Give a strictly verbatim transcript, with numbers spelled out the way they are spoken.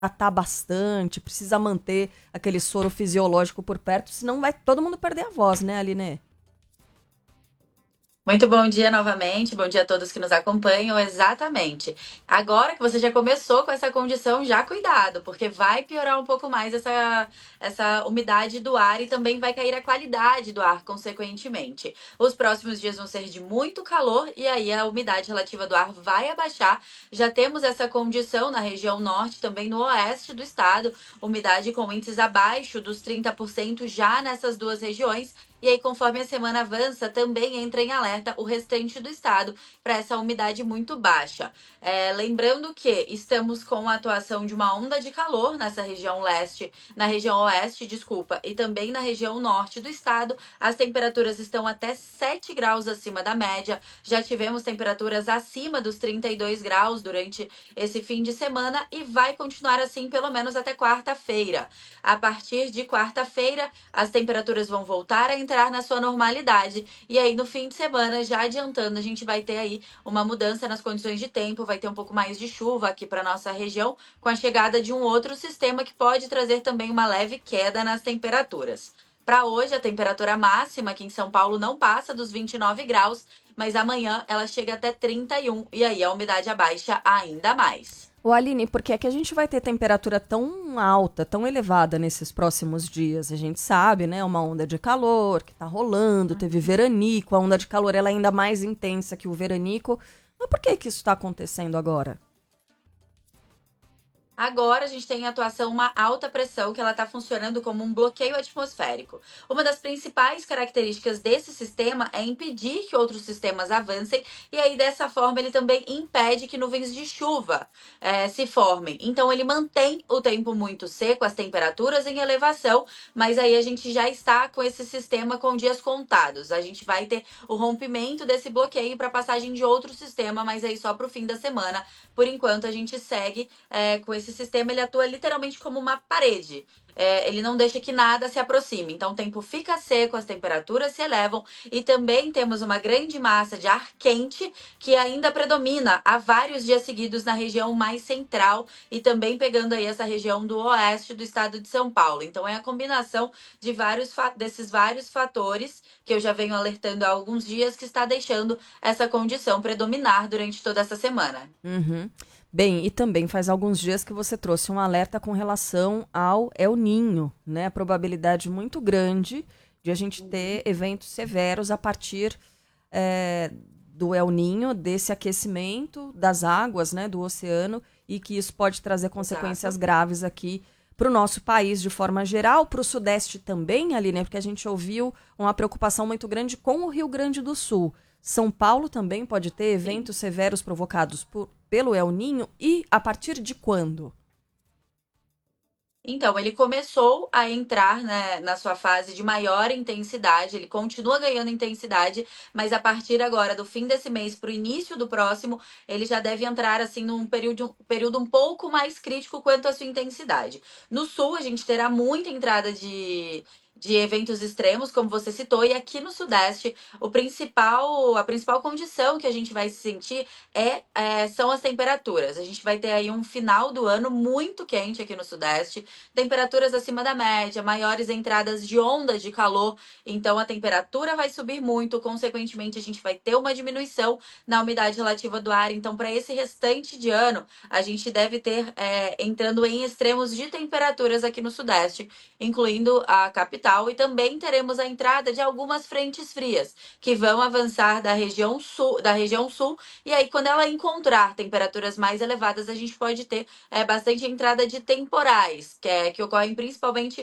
hidratar bastante, precisa manter aquele soro fisiológico por perto, senão vai todo mundo perder a voz, né, Aline? Muito bom dia novamente, bom dia a todos que nos acompanham. Exatamente. Agora que você já começou com essa condição, já cuidado, porque vai piorar um pouco mais essa, essa umidade do ar e também vai cair a qualidade do ar, consequentemente. Os próximos dias vão ser de muito calor e aí a umidade relativa do ar vai abaixar. Já temos essa condição na região norte, também no oeste do estado, umidade com índices abaixo dos trinta por cento já nessas duas regiões. E aí, conforme a semana avança, também entra em alerta o restante do estado para essa umidade muito baixa. É, lembrando que estamos com a atuação de uma onda de calor nessa região leste, na região oeste, desculpa, e também na região norte do estado. As temperaturas estão até sete graus acima da média. Já tivemos temperaturas acima dos trinta e dois graus durante esse fim de semana e vai continuar assim pelo menos até quarta-feira. A partir de quarta-feira, as temperaturas vão voltar a entrar na sua normalidade. E aí, no fim de semana, já adiantando, a gente vai ter aí uma mudança nas condições de tempo, vai ter um pouco mais de chuva aqui para nossa região, com a chegada de um outro sistema que pode trazer também uma leve queda nas temperaturas. Para hoje, a temperatura máxima aqui em São Paulo não passa dos vinte e nove graus, mas amanhã ela chega até trinta e um, e aí a umidade abaixa ainda mais. Ô Aline, por que é que a gente vai ter temperatura tão alta, tão elevada nesses próximos dias? A gente sabe, né? Uma onda de calor que tá rolando, teve veranico, a onda de calor ela é ainda mais intensa que o veranico. Mas por que que isso está acontecendo agora? Agora a gente tem em atuação uma alta pressão que ela está funcionando como um bloqueio atmosférico. Uma das principais características desse sistema é impedir que outros sistemas avancem e aí dessa forma ele também impede que nuvens de chuva eh, se formem. Então ele mantém o tempo muito seco, as temperaturas em elevação, mas aí a gente já está com esse sistema com dias contados. A gente vai ter o rompimento desse bloqueio para passagem de outro sistema, mas aí só para o fim da semana. Por enquanto a gente segue é, com esse sistema, ele atua literalmente como uma parede. É, ele não deixa que nada se aproxime. Então, o tempo fica seco, as temperaturas se elevam e também temos uma grande massa de ar quente que ainda predomina há vários dias seguidos na região mais central e também pegando aí essa região do oeste do estado de São Paulo. Então, é a combinação de vários desses vários fatores que eu já venho alertando há alguns dias que está deixando essa condição predominar durante toda essa semana. Uhum. Bem, e também faz alguns dias que você trouxe um alerta com relação ao El Ninho, né? A probabilidade muito grande de a gente ter eventos severos a partir é, do El Ninho, desse aquecimento das águas, né, do oceano, e que isso pode trazer consequências Exato. graves aqui para o nosso país de forma geral, para o Sudeste também, ali, né? Porque a gente ouviu uma preocupação muito grande com o Rio Grande do Sul. São Paulo também pode ter Sim. eventos severos provocados por, pelo El Ninho e a partir de quando? Então, ele começou a entrar, né, na sua fase de maior intensidade, ele continua ganhando intensidade, mas a partir agora do fim desse mês para o início do próximo, ele já deve entrar assim num período, período um pouco mais crítico quanto à sua intensidade. No sul, a gente terá muita entrada de, de eventos extremos, como você citou, e aqui no sudeste, o principal, a principal condição que a gente vai sentir é, é, são as temperaturas. A gente vai ter aí um final do ano muito quente aqui no sudeste, temperaturas acima da média, maiores entradas de ondas de calor, então a temperatura vai subir muito, consequentemente a gente vai ter uma diminuição na umidade relativa do ar. Então, para esse restante de ano, a gente deve ter é, entrando em extremos de temperaturas aqui no sudeste, incluindo a capital, e também teremos a entrada de algumas frentes frias que vão avançar da região sul, da região sul, e aí quando ela encontrar temperaturas mais elevadas, a gente pode ter é, bastante entrada de temporais, que, é, que ocorrem principalmente